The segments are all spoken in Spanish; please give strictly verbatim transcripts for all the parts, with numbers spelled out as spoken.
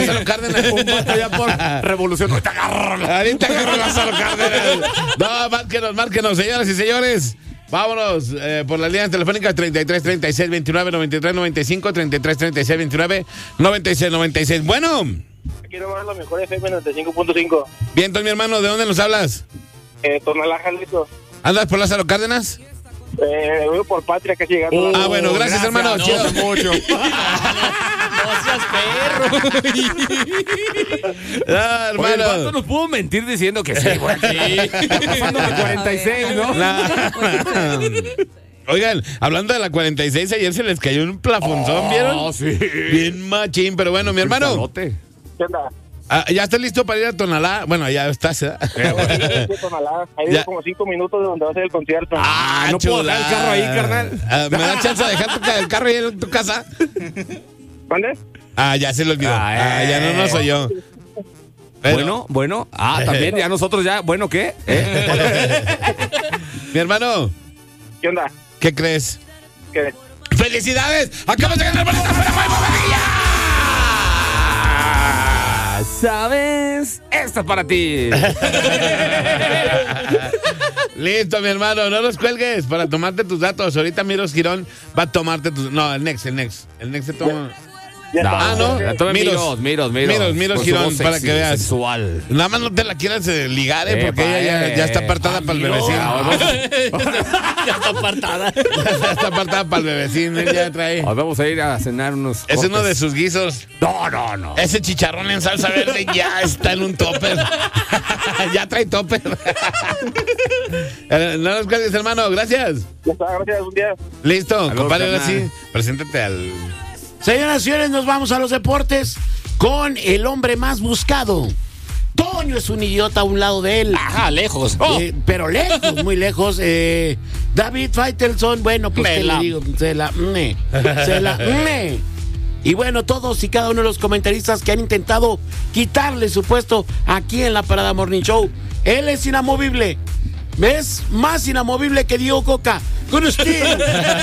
Lázaro Cárdenas. Un vato ya por revolución. Ahorita agarro. Ahorita agarro Lázaro Cárdenas. No, márquenos, márquenos, señoras y señores. Vámonos eh, por las líneas telefónicas treinta y tres, treinta y seis, veintinueve, noventa y tres, noventa y cinco, treinta y tres, treinta y seis, veintinueve, noventa y seis, noventa y seis. Bueno. Aquí nomás la mejor F M noventa y cinco punto cinco. Bien, entonces, mi hermano, ¿de dónde nos hablas? Eh, Tonalá, Jalisco. ¿Andas por Lázaro Cárdenas? Eh, voy por Patria, casi llegando. Uh, ah, bueno, gracias, gracias hermano. No, chido mucho. No seas perro. Ah, hermano. Oye, el vato nos pudo mentir diciendo que sí, güey. Sí. Está pasando de cuarenta y seis, ¿no? La... Oigan, hablando de la cuarenta y seis, ayer se les cayó un plafonzón, oh, ¿vieron? Sí. Bien machín, pero bueno, mi hermano. ¿Qué onda? Ah, ¿ya estás listo para ir a Tonalá? Bueno, ya estás, ¿eh? Tonalá. Ahí vivo como cinco minutos de donde va a ser el concierto. Ah, no puedo dejar el carro ahí, carnal. Ah, ¿me da chance de dejar tu, el carro ahí en tu casa? ¿Dónde? Ah, ya se lo olvidó. Ah, Ah, ya no, no soy yo. Pero, Bueno, bueno. Ah, también ya nosotros ya. Bueno, ¿qué? ¿Eh? mi hermano, ¿Qué onda? ¿qué crees? ¿Qué? ¡Felicidades! ¡Acabas de ganar boletas para Muy Bobadilla! ¿Sabes? Esto es para ti. Listo, mi hermano, no los cuelgues para tomarte tus datos. Ahorita Miros Girón va a tomarte tus... No, el Next, el Next. El Next se toma... Ya está. Ah, ¿no? Ya tome Miros. Miros, Miros, Miros. Miros, Miros Con su Girón, voz para sexy, que veas. Sensual. Nada más no te la quieras eh, ligar, ¿eh? Porque Epa, ella ya, eh, ya está apartada para el Miro. bebecín. Ya está apartada. Ya está apartada para el bebecín, él ya trae. Nos vamos a ir a cenar unos. Es uno cortes. de sus guisos. No, no, no. Ese chicharrón en salsa verde ya está en un topper. Ya trae topper. Eh, No nos cuelgues, hermano. Gracias. Ya está, gracias. Un día. Listo, Saludos, compadre, ahora carnal. sí. Preséntate al... Señoras y señores, nos vamos a los deportes con el hombre más buscado. Toño es un idiota a un lado de él. Ajá, lejos. Eh, pero lejos, muy lejos. Eh, David Faitelson, bueno, pues Me qué la- le digo, se la, me, se la, me. Y bueno, todos y cada uno de los comentaristas que han intentado quitarle su puesto aquí en la Parada Morning Show. Él es inamovible. ¿Ves? Más inamovible que Diego Coca. Con usted.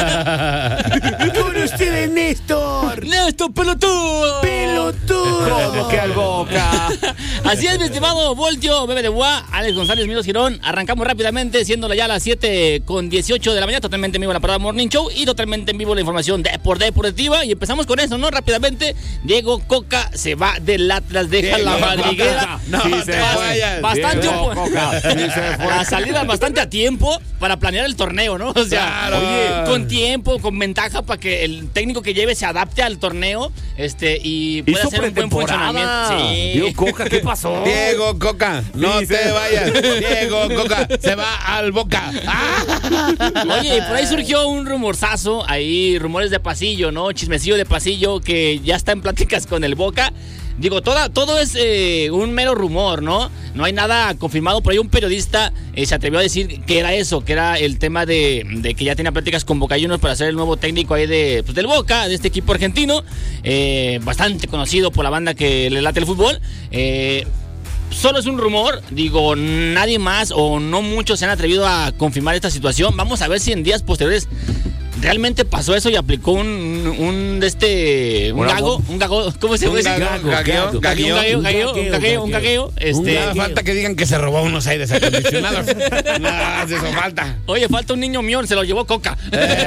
Con usted, Néstor. ¡Néstor, pelotudo! Pelotudo. ¿Cómo que al Boca? Así es, mi estimado Voltio, Bebe de Boa, Alex González, Miros Girón. Arrancamos rápidamente, siendo ya las siete con dieciocho de la mañana, totalmente en vivo en la Parada Morning Show y totalmente en vivo la información de por deportiva. Y empezamos con eso, ¿no? Rápidamente, Diego Coca se va del Atlas, deja Diego la madriguera. No, Sí, te se vayas. fue. Bastante Diego opo- Coca, sí se fue. La salida bastante a tiempo para planear el torneo, ¿no? O sea, Claro. oye, con tiempo, con ventaja para que el técnico que lleve se adapte al torneo, este, y pueda Hizo hacer un buen funcionamiento. pretemporada. Sí. Diego Coca, ¿qué pasó? Diego Coca, no Sí, te sí. vayas. Diego Coca se va al Boca. Oye, y por ahí surgió un rumorzazo, ahí rumores de pasillo, ¿no? Chismecillo de pasillo que ya está en pláticas con el Boca. Digo, toda, todo es eh, un mero rumor, ¿no? No hay nada confirmado. Por ahí un periodista eh, se atrevió a decir que era eso, que era el tema de, de que ya tenía pláticas con Boca Juniors para ser el nuevo técnico ahí de, pues, del Boca, de este equipo argentino, eh, bastante conocido por la banda que le late el fútbol. Eh, Solo es un rumor, digo, nadie más o no muchos se han atrevido a confirmar esta situación. Vamos a ver si en días posteriores realmente pasó eso y aplicó un, un de este, un Una gago, un gago, ¿cómo se Un puede decir? gago, gagueo, Un gagueo. gagueo, Un gagueo, gagueo, un gagueo, un gagueo, este... Nada falta que digan que se robó unos aires acondicionados. Nada más eso falta. Oye, falta un niño mío, se lo llevó Coca.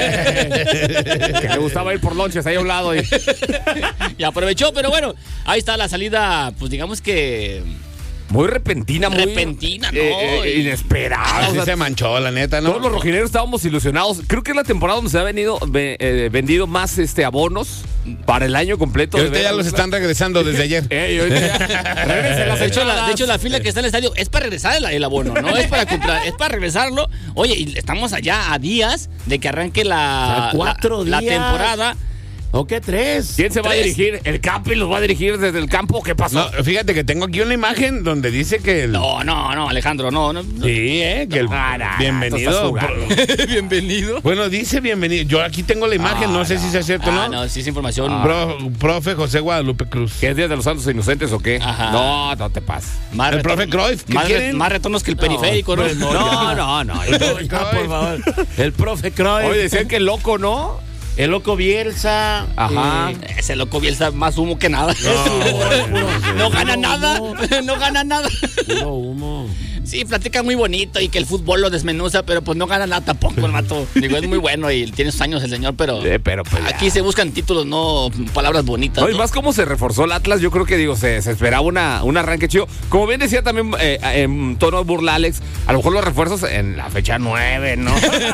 Que le gustaba ir por lonches ahí a un lado. Y... Y aprovechó, pero bueno, ahí está la salida, pues digamos que Muy repentina, muy... repentina, ¿no? eh, eh, inesperada. Así o sea, se manchó, la neta, ¿no? Todos los rojineros estábamos ilusionados. Creo que es la temporada donde se ha venido ve- eh, vendido más este abonos para el año completo. Y de ahorita ya veras. los están regresando desde ayer. Eh, y ahorita ya- regresen las De hecho, la, entradas. de hecho, la fila que está en el estadio es para regresar el, el abono, no es para comprar, es para regresarlo. Oye, y estamos allá a días de que arranque la, A cuatro la, la días. temporada. ¿O qué tres? ¿Quién se va a Tres. dirigir? ¿El Capi los va a dirigir desde el campo? ¿Qué pasó? No, fíjate que tengo aquí una imagen donde dice que el... No, no, no, Alejandro, no. no. Sí, eh, que el... Ah, nah, nah, tú bienvenido. estás jugando. Bienvenido. Bueno, dice bienvenido. Yo aquí tengo la imagen, Ah, no sé no. si sea cierto o Ah, no. no, sí es información. Pro- profe José Guadalupe Cruz. ¿Qué es Día de los Santos Inocentes o qué? Ajá. No, no te pases. Más El retorno- profe Cruyff, ¿qué más, re- quieren? más retornos que el periférico, ¿no? No, no, no. El profe Ya, por Cruyff. favor. El profe Cruyff. Oye, decían que loco, ¿no? El loco Bielsa. Ajá. eh, Ese loco Bielsa más humo que nada. No, no gana nada. No gana nada. puro humo. Sí, platica muy bonito y que el fútbol lo desmenuza, pero pues no gana nada tampoco el vato. Digo, es muy bueno y tiene sus años el señor, pero, Sí, pero pues, aquí ya. se buscan títulos, no palabras bonitas. No, y ¿no? más como se reforzó el Atlas, yo creo que digo, se, se esperaba una, un arranque chido. Como bien decía también eh, en tono de burla Alex, a lo mejor los refuerzos en la fecha nueve, ¿no?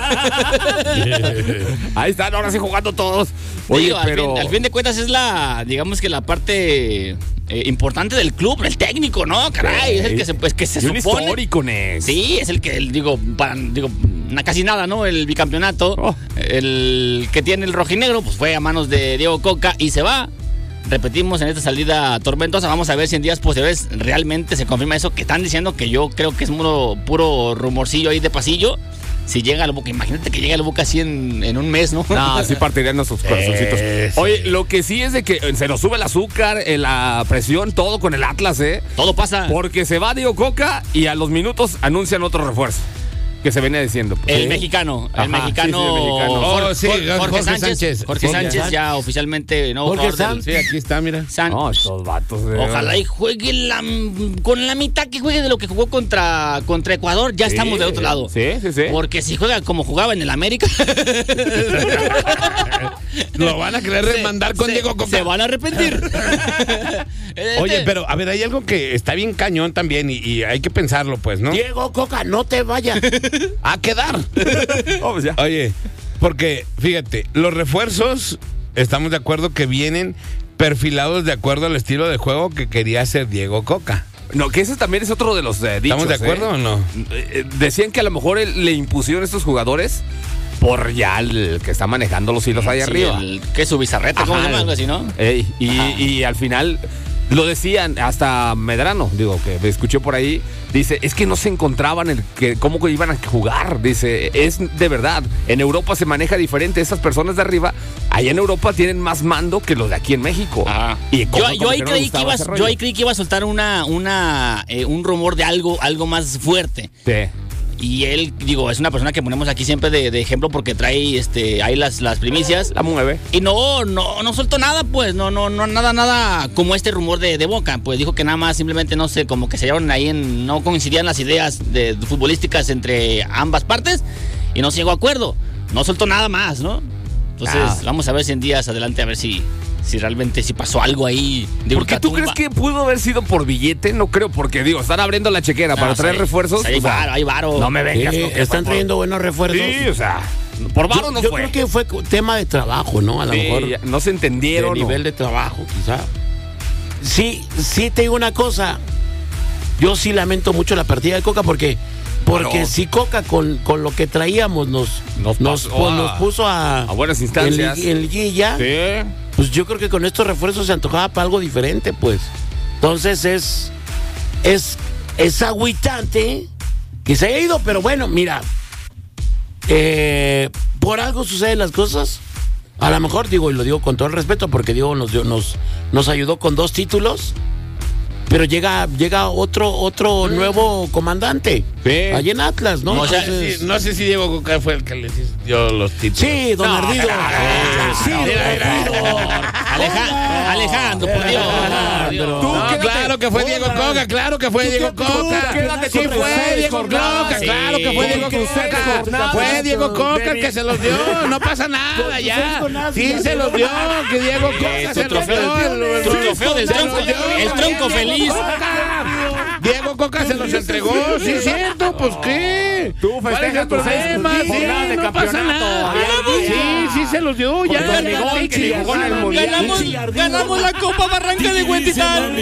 Ahí están, ahora sí jugando todos. Oye, Digo, al, pero... fin, al fin de cuentas es la, digamos que la parte eh, importante del club, el técnico, ¿no? Caray, es el que se, pues, que se Y un supone. histórico, Nes. Sí, es el que, el, digo, para, digo, na- casi nada, ¿no? El bicampeonato. Oh. El que tiene el rojinegro, pues fue a manos de Diego Coca y se va. Repetimos en esta salida tormentosa. Vamos a ver si en días posteriores realmente se confirma eso que están diciendo, que yo creo que es puro, puro rumorcillo ahí de pasillo. Si llega al Boca, imagínate que llega al Boca así en, en un mes, ¿no? No, sí partirían nuestros corazoncitos. Eso. Oye, lo que sí es de que se nos sube el azúcar, eh, la presión, todo con el Atlas, ¿eh? Todo pasa. Porque se va Diego Coca y a los minutos anuncian otro refuerzo. Que se venía diciendo. El Sí. mexicano, el Ajá, mexicano, sí, sí, el mexicano. Oh, sí, Jorge, Jorge Sánchez, Sánchez. Jorge Sí, Sánchez ya. ya oficialmente no Jorge jugador del- Sánchez. Sí, aquí está, mira. San- No, estos vatos. de- Ojalá y juegue la, con la mitad que juegue de lo que jugó contra, contra Ecuador. Ya Sí, estamos del otro lado. Sí, sí, sí. Porque si juega como jugaba en el América, Lo van a querer remandar con se, Diego Coca. se van a arrepentir. Este, Oye, pero a ver, hay algo que está bien cañón también y, y hay que pensarlo, pues, ¿no? Diego Coca, no te vayas. A quedar. Oh, pues ya. Oye, porque fíjate, los refuerzos, estamos de acuerdo que vienen perfilados de acuerdo al estilo de juego que quería hacer Diego Coca. No, que ese también es otro de los eh, dichos. ¿Estamos de acuerdo ¿eh? o no? Eh, Decían que a lo mejor él- le impusieron estos jugadores por ya el que está manejando los hilos ahí sí, arriba. el- ¿Qué es su bizarreta? ¿Cómo Ajá. se llama? Algo así, ¿no? Ey, y, Ajá. y al final lo decían hasta Medrano, digo, que me escuché por ahí, dice, es que no se encontraban el que cómo que iban a jugar, dice, es de verdad, en Europa se maneja diferente, esas personas de arriba, allá en Europa tienen más mando que los de aquí en México. Ajá. Y Yo, como- yo como ahí que no les creí que gustaba iba, ese rollo. yo ahí creí que iba a soltar una, una, eh, un rumor de algo, algo más fuerte. Sí. Y él, digo, es una persona que ponemos aquí siempre de, de ejemplo porque trae este, ahí las, las primicias. La mueve. Y no, no, no soltó nada, pues, no, no, no, nada, nada como este rumor de, de Boca. Pues dijo que nada más, simplemente, no sé, como que se llevaron ahí en, no coincidían las ideas de, de futbolísticas entre ambas partes y no se llegó a acuerdo. No soltó nada más, ¿no? Entonces, Ah. vamos a ver si en días adelante, a ver si, si realmente si pasó algo ahí de ¿Por qué tú ultratumba. crees que pudo haber sido por billete? No creo, porque digo, están abriendo la chequera No, para sí, traer refuerzos. sí, hay o sea, varo, hay varo. No me vengas. Sí, con que están fue por- trayendo buenos refuerzos. Sí, o sea, por varo yo no yo fue. creo que fue tema de trabajo, ¿no? A lo Sí, mejor. ya, no se De entendieron. nivel de trabajo, quizá. Sí, sí te digo una cosa. Yo sí lamento mucho la partida de Coca porque porque Claro. si Coca con, con lo que traíamos nos Nos nos, pasó pues, a- nos puso a, a buenas instancias. en, li- en liguilla, Sí. pues yo creo que con estos refuerzos se antojaba para algo diferente, pues. Entonces es es es agüitante que se haya ido, pero bueno, mira, eh, por algo suceden las cosas. A lo mejor digo, y lo digo con todo el respeto, porque digo, nos dio- nos, nos ayudó con dos títulos, pero llega, llega otro, otro nuevo comandante. Sí. Allí en Atlas, ¿no? No, sé Entonces- si, no sé si Diego Coca fue el que les dio los títulos. sí, don No, Ardido. Sí, don Ardido. Aleja- Alejandro, por Dios. por Dios. Tú No, quédate- claro que fue Diego Coca, claro que fue Diego tú Coca. quédate Sí con tus fue seis Diego jornadas. Coca, claro que fue Sí. Diego Con tus seis Coca. jornadas. Fue Diego Coca el De- que se los dio, no pasa nada seis ya. jornadas, Sí ya se se los lo dio, que Diego Coca su se los trofeo dio. del- el- su trofeo del se los tronco- dio. el tronco Diego feliz. Coca. Diego Coca se los entregó, sí es cierto, pues qué. Tú ¿Cuál es festeja el tus seis problema? Sí, jornadas de no pasa campeonato. nada. Ya, Sí, sí se los dio, ya. Don Miguel, que ni jugó en el Mundial. Ganamos, ganamos la Copa Barranca de Huentitán.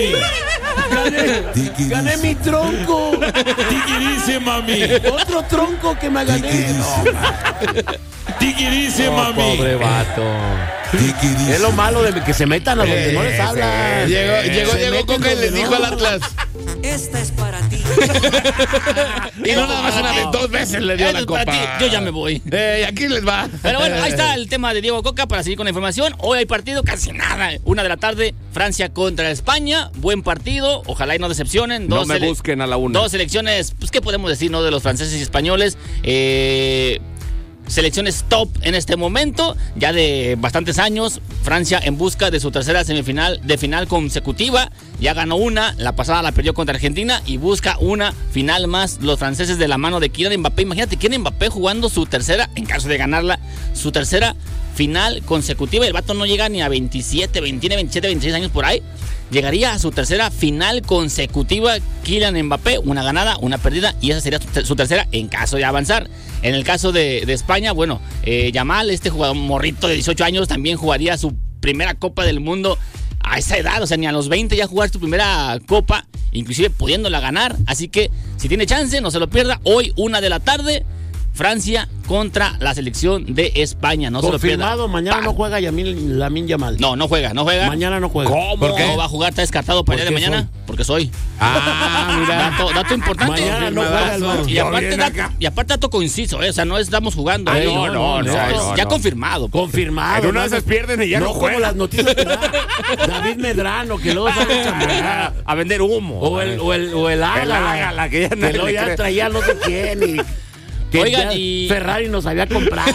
Gané mi tronco. Tiquirice, mami. Otro tronco que me gané. Tiquirice, mami. Pobre vato. Tiquirice. Es lo malo de que se metan a donde no les hablan. Llegó, llegó Se Diego meten Coca y donde les no. dijo al Atlas. Esta es para ti. Y no nada más una vez, dos veces le dio Eso la es para copa. ti, yo ya me voy. Eh, y aquí les va. Pero bueno, ahí está el tema de Diego Coca para seguir con la información. Hoy hay partido casi nada. Una de la tarde, Francia contra España. Buen partido. Ojalá y no decepcionen. No Dos me sele- busquen a la una. Dos selecciones, pues, ¿qué podemos decir, no? De los franceses y españoles. Eh, selecciones top en este momento, ya de bastantes años. Francia en busca de su tercera semifinal de final consecutiva. Ya ganó una, la pasada la perdió contra Argentina y busca una final más. Los franceses de la mano de Kylian Mbappé. Imagínate, Kylian Mbappé jugando su tercera, en caso de ganarla, su tercera final consecutiva. El vato no llega ni a veintisiete, veinte, veintisiete, veintiséis años por ahí. Llegaría a su tercera final consecutiva Kylian Mbappé, una ganada, una perdida, y esa sería su tercera en caso de avanzar. En el caso de, de España, bueno, eh, Yamal, este jugador morrito de dieciocho años, también jugaría su primera Copa del Mundo a esa edad, o sea, ni a los veinte ya jugar su primera Copa, inclusive pudiéndola ganar. Así que, si tiene chance, no se lo pierda. Hoy, una de la tarde, Francia contra la selección de España. No se lo pierda. Confirmado, mañana no juega Yamil, Lamine Yamal. No, no juega, no juega. Mañana no juega. ¿Cómo? ¿Por qué? ¿No va a jugar? ¿Está descartado para el día de mañana? soy? Porque soy. Ah, mira. Dato, dato importante. Mañana no juega el Barça. Y aparte, dato, y aparte dato coinciso, ¿eh? O sea, no estamos jugando. Ay, ¿eh? no, no, o sea, no, es no, ya no. confirmado. Confirmado. En una ¿no? de esas pierden y ya no como juegan. las noticias que da David Medrano, que luego sale a chambear. A vender humo. O el, o el, o el Ágala, Ágala, que ya que nadie luego le ya cree. traía no sé quién y que Oigan, ya y- Ferrari nos había comprado.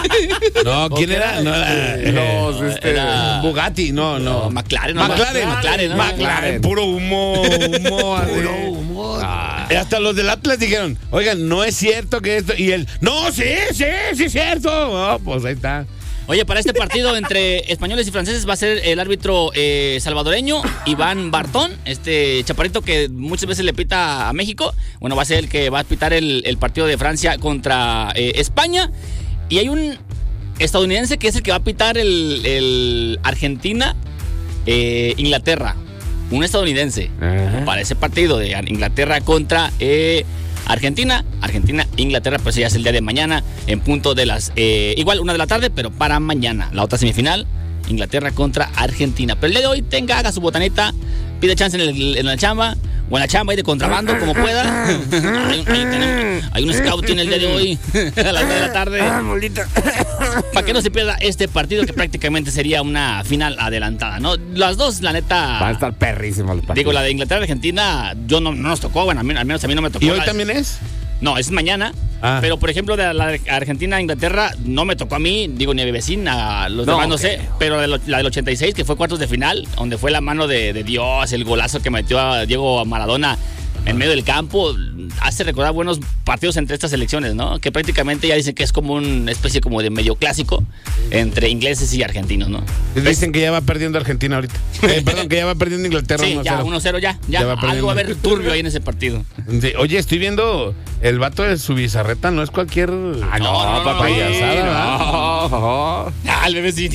No, ¿quién ¿O qué era? era? No, era, Eh, los, no, este, era- Bugatti, no, no. No, McLaren, no, McLaren, McLaren, ¿no? McLaren, puro humo, humo. así. Puro humor. Ah, Y hasta los del Atlas dijeron, oigan, no es cierto que esto. Y él, no, sí, sí, sí es cierto. No, pues ahí está. Oye, para este partido entre españoles y franceses va a ser el árbitro eh, salvadoreño Iván Bartón, este chaparrito que muchas veces le pita a México. Bueno, va a ser el que va a pitar el, el partido de Francia contra eh, España. Y hay un estadounidense que es el que va a pitar el, el Argentina eh, Inglaterra. Un estadounidense Ajá. para ese partido de Inglaterra contra eh, Argentina, Argentina, Inglaterra, pues ya es el día de mañana en punto de las, eh, igual una de la tarde, pero para mañana, la otra semifinal, Inglaterra contra Argentina. Pero el día de hoy tenga, haga su botanita, pide chance en, el, en la chamba, o en la chamba y de contrabando como pueda. hay, ahí tenemos- hay un scouting el día de hoy, a las nueve de la tarde. Para que no se pierda este partido que prácticamente sería una final adelantada, ¿no? Las dos, la neta. Van a estar perrísimos los partidos. Digo, la de Inglaterra-Argentina, yo no, no nos tocó, bueno, al menos, al menos a mí no me tocó. ¿Y hoy La- también es? No, es mañana. Ah. Pero, por ejemplo, de la de Argentina-Inglaterra no me tocó a mí, digo, ni a mi vecina, los No, demás no ok. sé. Pero de lo- la del ochenta y seis, que fue cuartos de final, donde fue la mano de, de Dios, el golazo que metió a Diego Maradona en medio del campo, hace recordar buenos partidos entre estas selecciones, ¿no? Que prácticamente ya dicen que es como una especie como de medio clásico entre ingleses y argentinos, ¿no? Dicen que ya va perdiendo Argentina ahorita. Eh, perdón, que ya va perdiendo Inglaterra. Sí, uno a ya, cero. uno cero ya. Ya, Ya va algo perdiendo. va a haber turbio ahí en ese partido. Sí, oye, estoy viendo el vato de su bizarreta, no es cualquier. Ah, no, No, no, no, papá, no, payasada, no. ¿no? Ah, el bebé sí.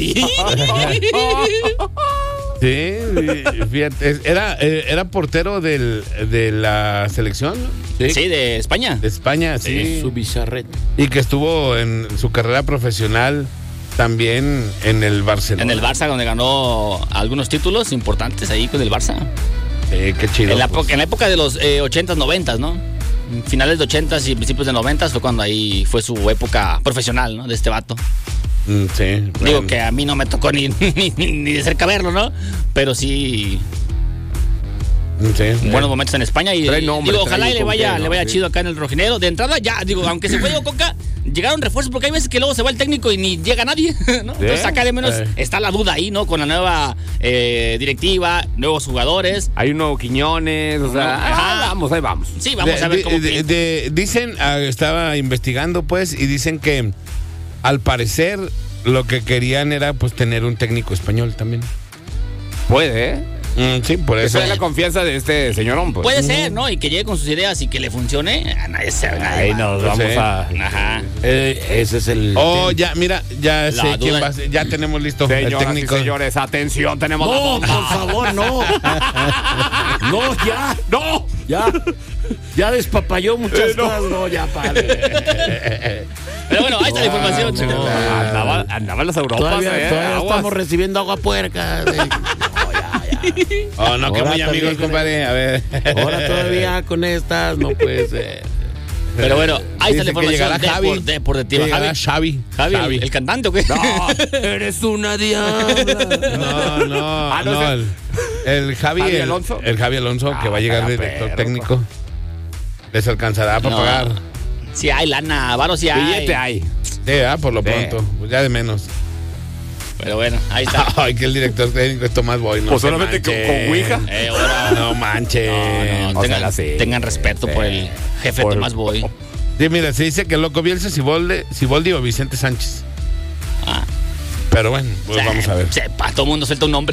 Sí, fíjate, es- era, eh, era portero del, de la selección, ¿no? Sí, de España. De España, sí. Su bizarreta. Y que estuvo en su carrera profesional también en el Barcelona. En el Barça, donde ganó algunos títulos importantes ahí con el Barça. Sí, qué chido. En la, pues. época- en la época de los eh, ochentas, noventas, ¿no? Finales de ochentas y principios de noventas fue cuando ahí fue su época profesional, ¿no? De este vato. Mm, sí. Digo bueno. que a mí no me tocó ni, ni, ni de cerca verlo, ¿no? Pero sí, Mm, sí. buenos momentos en España y Trae nombre, digo, ojalá trae y le con vaya, qué, ¿no? le vaya Sí. chido acá en el rojinero. De entrada ya, digo, aunque se fue Diego Coca, llegaron refuerzos porque hay veces que luego se va el técnico y ni llega nadie, ¿no? Entonces acá de menos Eh. está la duda ahí, ¿no? Con la nueva eh, directiva, nuevos jugadores. Hay uno Quiñones, o sea, Ajá. ahí vamos, ahí vamos. Sí, vamos De- a ver de- cómo... de- de- dicen, ah, estaba investigando pues, y dicen que al parecer lo que querían era pues tener un técnico español también. Puede, ¿eh? Mm, sí, por eso. Esa es la confianza de este señorón, pues. Puede ser, ¿no? Y que llegue con sus ideas y que le funcione. A nadie sabe, nadie Ahí va. nos No vamos sé. a... Ajá. Eh, ese es el. Oh, ya, mira, ya La sé duda- quién va a ser. Ya tenemos listo el Señoras y técnico. señores, atención, tenemos la No, bomba. por favor, no. No, ya. ¡No! Ya. Ya despapalló muchas cosas. No, ya, padre. Pero bueno, ahí está la información. no. Andaba, andaba en las Europas, Todavía, ¿eh? todavía Aguas. estamos recibiendo agua puerca. Sí. No, ya, ya. Oh, no, que Ahora muy también amigos, con- compadre. A ver. Ahora todavía con estas no puede ser. Pero bueno, ahí está la Dice que información llegará de Javi. por- deportiva. Que llegará Javi, Xavi. Javi, el, el cantante, ¿o qué? No, eres una diabla. No, no, Ah, no, no. ese- El, el Javi, ¿Javi el- Alonso? El, Javi Alonso, que Ah, va a llegar de está director perro, técnico. Les alcanzará para No. pagar. Sí hay lana, varo sí hay. Billete hay. Sí, ah, por lo Sí. pronto. Pues ya de menos. Pero bueno, ahí está. Ay, que el director técnico es Tomás Boy. No Pues se solamente con- manchen. con Ouija. Eh, ahora, No manches. no, no, o tengan, sea, sí. tengan respeto Sí. por el jefe Por- Tomás Boy. Sí, mira, se dice que el loco Bielsa, Siboldi, Siboldi o Vicente Sánchez. Ah, Pero bueno, pues vamos a ver. Sepa, todo el mundo suelta un nombre.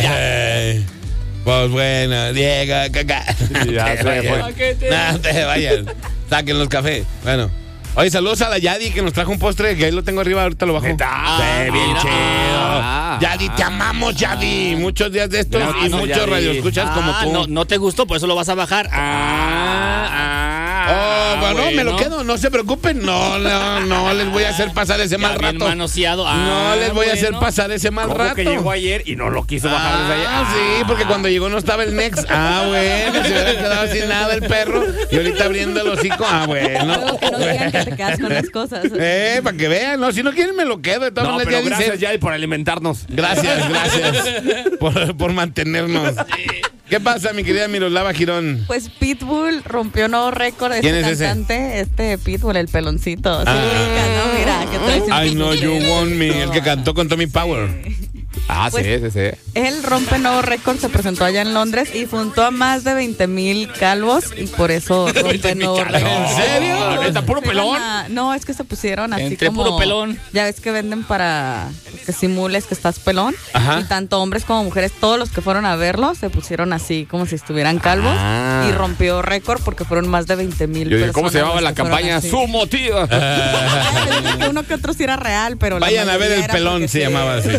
Eh, pues bueno, Diego, caca. Ya se fue. No te vayas. Saquen los cafés. Bueno. Oye, saludos a la Yadi que nos trajo un postre, que ahí lo tengo arriba, ahorita lo bajo. ¿Neta? Sí, bien mira. chido. Ah. Yadi, te amamos, Yadi. Muchos días de estos Gracias, y muchos Yadi. radioescuchas como Ah, tú. no, no te gustó, por eso lo vas a bajar. Ah, ah. Oh, bueno, me lo bueno. quedo, no se preocupen. No, no, no les voy a hacer pasar ese Ya mal bien rato. manoseado. No Ah, les voy a hacer bueno. pasar ese mal ¿Cómo rato. que llegó ayer y no lo quiso bajar desde Ah, allá? sí, porque cuando llegó no estaba el Nex. Ah, bueno, se hubiera quedado sin nada el perro. Y ahorita abriendo el hocico. Ah, bueno. Luego que no digan que te quedas con las cosas. Eh, para que vean. No, si no quieren me lo quedo. De todas No, maneras, pero ya gracias, dicen. Yadi, por alimentarnos. Gracias, gracias por, por mantenernos. ¿Qué pasa, mi querida Miroslava Girón? Pues Pitbull rompió nuevo récord. ¿Quién Este es ese? cantante, este Pitbull, el peloncito. Sí, Ah. ubica, ¿no? Mira, que trae su I know you piquete. want me. El que cantó con Tommy Power. Ah, Pues- sí, sí, sí. Él rompe nuevo récord, se presentó allá en Londres y juntó a más de veinte mil calvos y por eso rompe nuevo récord. ¿En serio? ¿Neta, puro Se iban pelón? a- no, es que se pusieron así Entre como... puro pelón. Ya ves que venden para que simules que estás pelón. Ajá. Y tanto hombres como mujeres, todos los que fueron a verlo, se pusieron así como si estuvieran calvos. Ah. Y rompió récord porque fueron más de veinte mil Yo digo, personas. ¿cómo se llamaba las la que fueron campaña? así. Su motiva. Ay, yo digo que uno que otro sí era real, pero la Vayan a ver mayoría el era pelón, porque se llamaba así.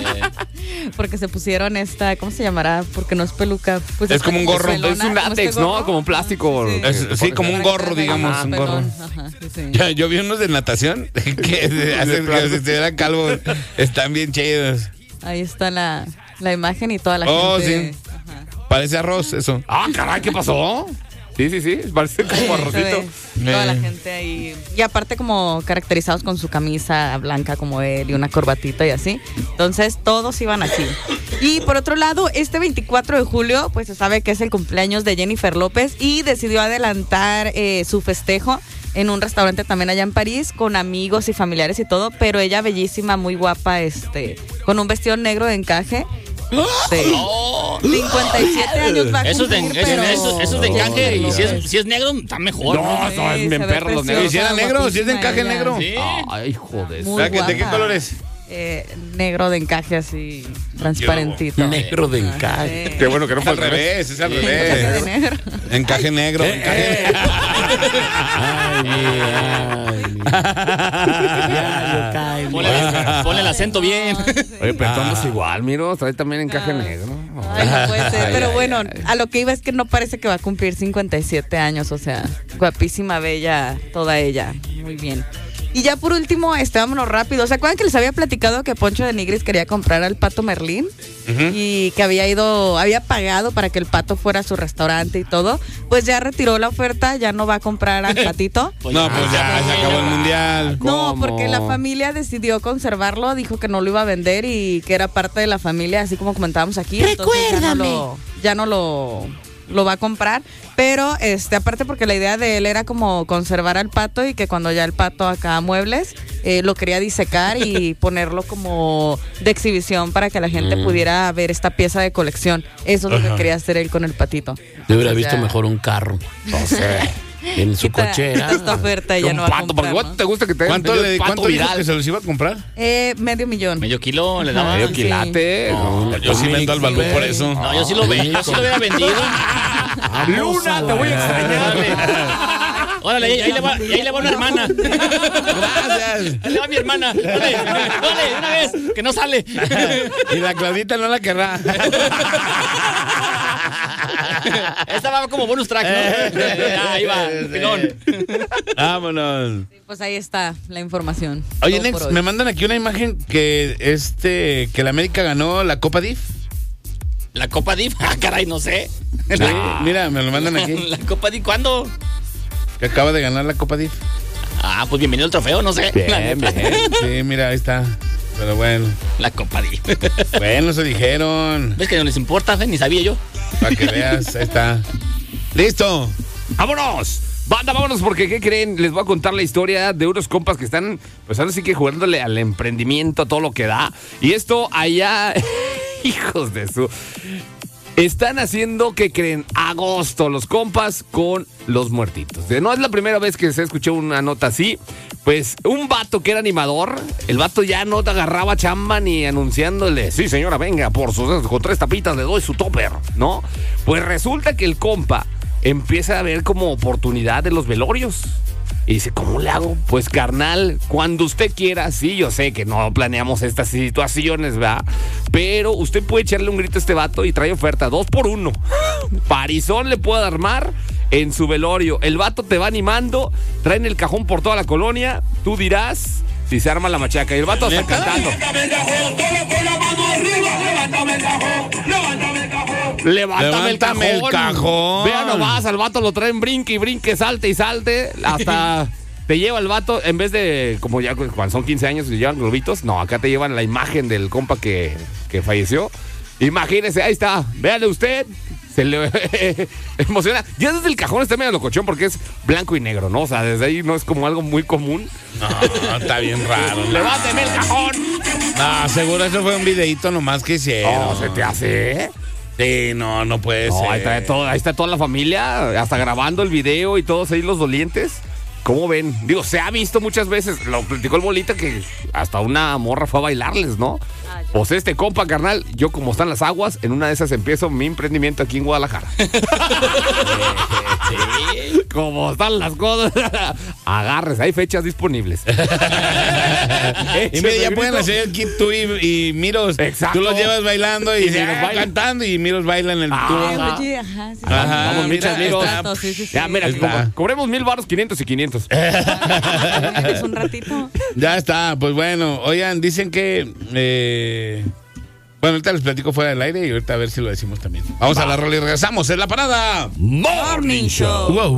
Porque se pusieron esta, ¿cómo se llamará? Porque no es peluca. Pues Es esta como un gorro. pelona, Es un como este látex, ¿no? gorro. Como un plástico. Sí. Es- sí, como un gorro, digamos, Ajá, un gorro. pelón. Ajá, sí, sí. Yo, yo vi unos de natación que se hacen que si estuvieran calvos. Están bien chidos. Ahí está la, la imagen y toda la Oh, gente. sí. Ajá. Parece arroz, eso. Ah, caray, ¿qué pasó? Sí, sí, sí. Parece como Se arrocito. ve toda la Eh. gente ahí. Y aparte como caracterizados con su camisa blanca como él y una corbatita y así. Entonces todos iban así. Y por otro lado, este veinticuatro de julio, pues se sabe que es el cumpleaños de Jennifer López y decidió adelantar eh, su festejo en un restaurante también allá en París con amigos y familiares y todo, pero ella bellísima, muy guapa, este, con un vestido negro de encaje. Este, cincuenta y siete años va a Eso es de, cumplir, eso- pero- eso- eso es de encaje. Y si es, si es negro, está mejor. No, Sí, no, me se ve emperran los preciosa, negros. ¿Y si era negro? ¿Si es de guapísima encaje ella. negro? Sí. Ay, joder. Muy ¿De qué- ¿De qué guapa. color es? Eh, negro de encaje así, transparentito. Negro de Ah, encaje. sí. Qué bueno que no Es fue al revés, es al Encaje de revés. negro. Encaje negro. Eh, encaje Ay, mi, ay, mi. Diario cae, mi. Ponle, ponle el acento bien. No, sí. Oye, pero todos igual, miro. Trae también encaje Ah. negro. Ay, no puede ser, Ay, pero ay, bueno, ay. a lo que iba es que no parece que va a cumplir cincuenta y siete años, o sea, guapísima, bella, toda ella, muy bien. Y ya por último, este, vámonos rápido. ¿Se acuerdan que les había platicado que Poncho de Nigris quería comprar al Pato Merlín? Y que había ido, había pagado para que el Pato fuera a su restaurante y todo. Pues ya retiró la oferta, ya no va a comprar al Patito. No, pues ya se acabó el mundial. No, ¿Cómo? porque la familia decidió conservarlo, dijo que no lo iba a vender y que era parte de la familia, así como comentábamos aquí. Entonces ya no lo, ya no lo, lo va a comprar. Pero este, aparte porque la idea de él era como conservar al pato y que cuando ya el pato acá muebles, eh, lo quería disecar y ponerlo como de exhibición para que la gente Mm. pudiera ver esta pieza de colección. Eso es lo Ajá. que quería hacer él con el patito. Yo hubiera O visto sea, mejor un carro. No sé. En su quita- cochera. quita esta oferta y ya Un no va a pato, porque comprar, ¿cuánto ¿no? te gusta que te hagan ¿Cuánto, medio le, pato ¿cuánto dijo viral? que se los iba a comprar? Eh, medio millón. Medio kilo le daba. Medio sí. quilate. No, yo sí vendo al balú por eso. No, yo sí lo ve, yo sí lo hubiera vendido. Luna, te voy a extrañar. Órale, ahí, ahí le va, y ahí le va una hermana. Gracias. Ahí le va mi hermana. Dale, dale, una vez, que no sale. Y la Claudita no la querrá. Esta va como bonus track, ¿no? Ya, ahí va, pilón. Vámonos. Pues ahí está la información. Oye, Todo Nex, por hoy. me mandan aquí una imagen que este que la América ganó la Copa D I F. La Copa D I F, ah, caray, no sé. Sí, mira, me lo mandan aquí. La Copa D I F, ¿cuándo? Que acaba de ganar la Copa D I F. Ah, pues bienvenido al trofeo, no sé. La Bien, neta. bien. Sí, mira, ahí está. Pero bueno. La Copa D I F. Bueno, se dijeron. ¿Ves que no les importa, fe? Ni sabía yo. Para que veas, ahí está. ¡Listo! ¡Vámonos! Banda, vámonos porque, ¿qué creen? Les voy a contar la historia de unos compas que están, pues ahora sí que jugándole al emprendimiento, a todo lo que da. Y esto allá, hijos de su... Están haciendo, ¿qué creen? Agosto, los compas con los muertitos. No es la primera vez que se escuchó una nota así. Pues un vato que era animador, el vato ya no te agarraba chamba ni anunciándole, sí señora, venga, por sus con tres tapitas le doy su topper, ¿no? Pues resulta que el compa empieza a ver como oportunidad de los velorios. Y dice, ¿cómo le hago? Pues carnal, cuando usted quiera, sí, yo sé que no planeamos estas situaciones, ¿verdad? Pero usted puede echarle un grito a este vato y trae oferta, dos por uno. Parizón le puede armar en su velorio. El vato te va animando, traen el cajón por toda la colonia, tú dirás si se arma la machaca. Y el vato está cantando. Levántame el cajón. el cajón. Vean nomás, al vato lo traen brinque y brinque, salte y salte. Hasta te lleva el vato, en vez de, como ya cuando son quince años y llevan globitos, no, acá te llevan la imagen del compa que, que falleció. Imagínese, ahí está, véale usted. Se le emociona. Ya desde el cajón está medio locochón porque es blanco y negro, ¿no? O sea, desde ahí no es como algo muy común. No, está bien raro. ¿No? ¡Levánteme el cajón! No, seguro eso fue un videíto nomás que hicieron. No, ¿se te hace? Sí, no, no puede No, ser. ahí está, todo, ahí está toda la familia, hasta grabando el video y todos ahí los dolientes. ¿Cómo ven? Digo, se ha visto muchas veces, lo platicó el Bolita, que hasta una morra fue a bailarles, ¿no? Ah, pues este compa, carnal, yo como están las aguas, en una de esas empiezo mi emprendimiento aquí en Guadalajara. Sí. Como están las cosas, agarres, hay fechas disponibles. Y media ya pueden hacer el kit tú y, y Miros. Exacto. Tú los llevas bailando y, Y y Miros ah, baila. cantando y Miros baila en el Ah, tubo. ajá. Oye, ajá, sí. Ajá, Vamos, mira, muchas Miros. está- Sí, sí, sí. Ya, mira, Está. como- cobremos mil baros, quinientos y quinientos. Es un ratito. Ya está, pues bueno, oigan, dicen que... eh, bueno, ahorita les platico fuera del aire y ahorita a ver si lo decimos también. Vamos a la rola y regresamos, en la parada. Morning Show. Wow,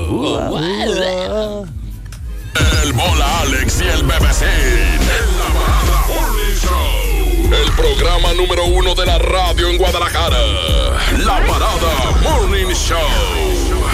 wow. El Bola Alex y el Bebecín. En la parada Morning Show. El programa número uno de la radio en Guadalajara.